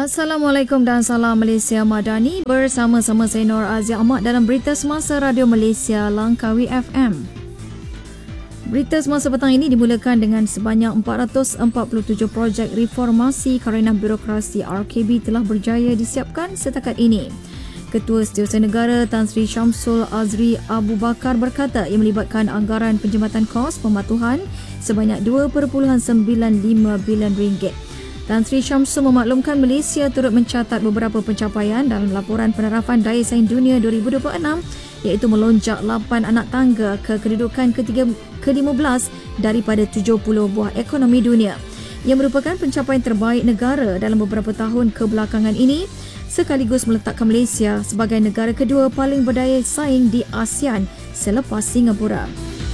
Assalamualaikum dan salam Malaysia Madani. Bersama-sama saya Nur Azia Ahmad dalam Berita Semasa Radio Malaysia Langkawi FM. Berita Semasa petang ini dimulakan dengan sebanyak 447 projek reformasi kerana birokrasi RKB telah berjaya disiapkan setakat ini. Ketua Setiausaha Negara Tan Sri Syamsul Azri Abu Bakar berkata ia melibatkan anggaran penjimatan kos pematuhan sebanyak 2.95 bilion ringgit. Tan Sri Syamsul memaklumkan Malaysia turut mencatat beberapa pencapaian dalam laporan penerapan daya saing dunia 2026 iaitu melonjak 8 anak tangga ke kedudukan ke-15 daripada 70 buah ekonomi dunia. Ia merupakan pencapaian terbaik negara dalam beberapa tahun kebelakangan ini sekaligus meletakkan Malaysia sebagai negara kedua paling berdaya saing di ASEAN selepas Singapura.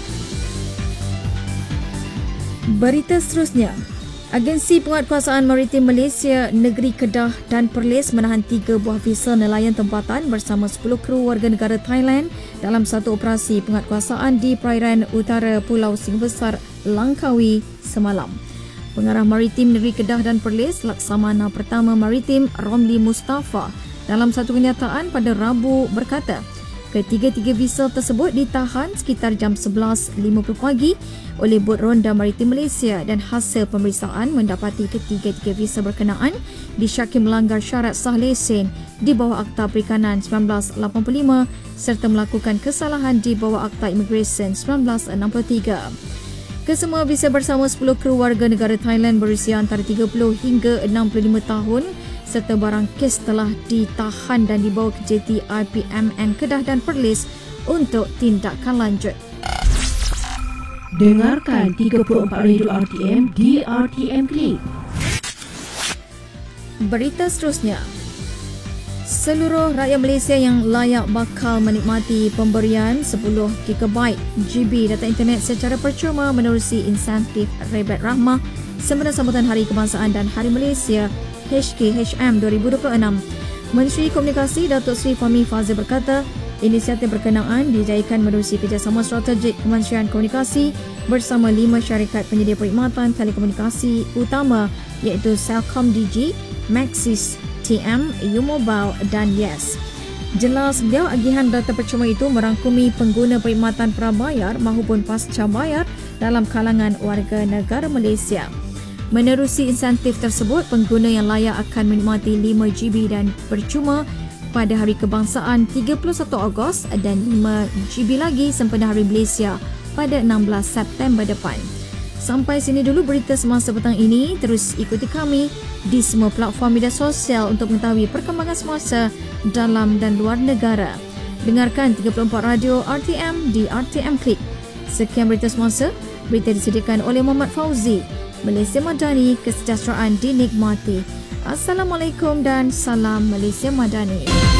Berita seterusnya. Agensi Penguatkuasaan Maritim Malaysia Negeri Kedah dan Perlis menahan 3 buah visa nelayan tempatan bersama 10 kru warga negara Thailand dalam satu operasi penguatkuasaan di perairan utara Pulau Singbesar, Langkawi semalam. Pengarah Maritim Negeri Kedah dan Perlis, Laksamana Pertama Maritim Romli Mustafa dalam satu kenyataan pada Rabu berkata, ketiga-tiga visa tersebut ditahan sekitar jam 11.50 pagi oleh Bot Ronda Maritim Malaysia dan hasil pemeriksaan mendapati ketiga-tiga visa berkenaan disyaki melanggar syarat sah lesen di bawah Akta Perikanan 1985 serta melakukan kesalahan di bawah Akta Imigresen 1963. Kesemua visa bersama 10 kru warga negara Thailand berusia antara 30 hingga 65 tahun serta barang kes telah ditahan dan dibawa ke JT IPMN Kedah dan Perlis untuk tindakan lanjut. Dengarkan 34 Radio RTM di RTM Klik. Berita seterusnya. Seluruh rakyat Malaysia yang layak bakal menikmati pemberian 10 GB data internet secara percuma menerusi insentif Rebet Rahmah sempena sambutan Hari Kebangsaan dan Hari Malaysia HKHM 2026. Menteri Komunikasi Datuk Seri Fahmi Fadzil berkata, inisiatif berkenaan dijayakan menerusi kerjasama strategik Kementerian Komunikasi bersama 5 syarikat penyedia perkhidmatan telekomunikasi utama iaitu Celcom DG, Maxis TM, U-Mobile dan Yes. Jelas beliau agihan data percuma itu merangkumi pengguna perkhidmatan prabayar maupun pasca bayar dalam kalangan warga negara Malaysia. Menerusi insentif tersebut, pengguna yang layak akan menikmati 5 GB dan percuma pada Hari Kebangsaan 31 Ogos dan 5 GB lagi sempena Hari Malaysia pada 16 September depan. Sampai sini dulu berita semasa petang ini. Terus ikuti kami di semua platform media sosial untuk mengetahui perkembangan semasa dalam dan luar negara. Dengarkan 34 Radio RTM di RTM Klik. Sekian berita semasa. Berita disediakan oleh Muhammad Fauzi. Malaysia Madani, kesejahteraan dinikmati. Assalamualaikum dan salam Malaysia Madani.